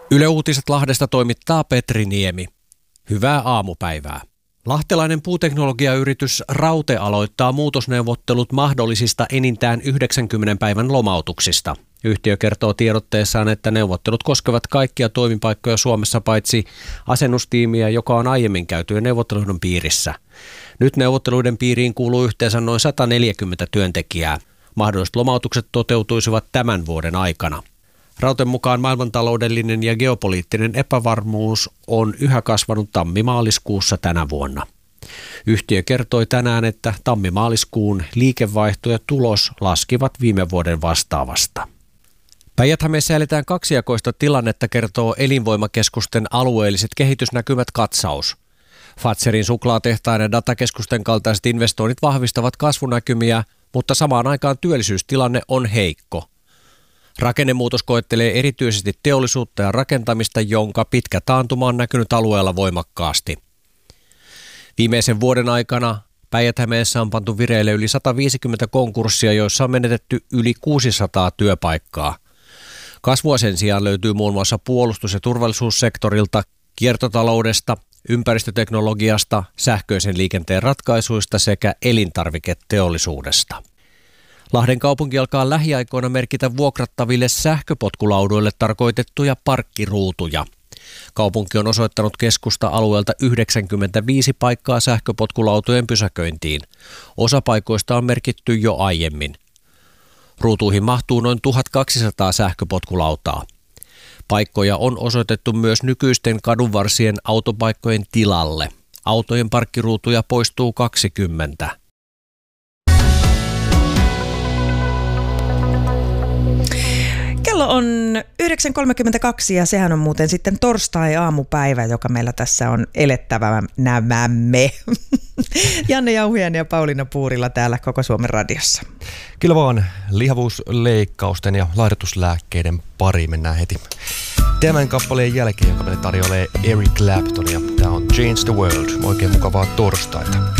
Yle Uutiset Lahdesta toimittaa Petri Niemi. Hyvää aamupäivää. Lahtelainen puuteknologiayritys Raute aloittaa muutosneuvottelut mahdollisista enintään 90 päivän lomautuksista. Yhtiö kertoo tiedotteessaan, että neuvottelut koskevat kaikkia toimipaikkoja Suomessa paitsi asennustiimiä, joka on aiemmin käytyjen neuvotteluiden piirissä. Nyt neuvotteluiden piiriin kuuluu yhteensä noin 140 työntekijää. Mahdolliset lomautukset toteutuisivat tämän vuoden aikana. Rauten mukaan maailmantaloudellinen ja geopoliittinen epävarmuus on yhä kasvanut tammi-maaliskuussa tänä vuonna. Yhtiö kertoi tänään, että tammi-maaliskuun liikevaihto ja tulos laskivat viime vuoden vastaavasta. Päijät-Hämeessä eletään kaksijakoista tilannetta, kertoo Elinvoimakeskusten alueelliset kehitysnäkymät katsaus. Fazerin suklaatehtaan ja datakeskusten kaltaiset investoinnit vahvistavat kasvunäkymiä, mutta samaan aikaan työllisyystilanne on heikko. Rakennemuutos koettelee erityisesti teollisuutta ja rakentamista, jonka pitkä taantuma on näkynyt alueella voimakkaasti. Viimeisen vuoden aikana Päijät-Hämeessä on pantu vireille yli 150 konkurssia, joissa on menetetty yli 600 työpaikkaa. Kasvua sen sijaan löytyy muun muassa puolustus- ja turvallisuussektorilta, kiertotaloudesta, ympäristöteknologiasta, sähköisen liikenteen ratkaisuista sekä elintarviketeollisuudesta. Lahden kaupunki alkaa lähiaikoina merkitä vuokrattaville sähköpotkulaudoille tarkoitettuja parkkiruutuja. Kaupunki on osoittanut keskusta-alueelta 95 paikkaa sähköpotkulautojen pysäköintiin. Osa paikoista on merkitty jo aiemmin. Ruutuihin mahtuu noin 1200 sähköpotkulautaa. Paikkoja on osoitettu myös nykyisten kadunvarsien autopaikkojen tilalle. Autojen parkkiruutuja poistuu 20. Kello on 9.32 ja sehän on muuten sitten torstai-aamupäivä, joka meillä tässä on elettävämme. Janne Jauhiainen ja Pauliina Puurila täällä Koko Suomen radiossa. Kyllä vaan lihavuusleikkausten ja laihdutuslääkkeiden pariin mennään heti tämän kappaleen jälkeen, joka meille tarjoilee Eric Clapton, ja tämä on Change the World. Oikein mukavaa torstaita.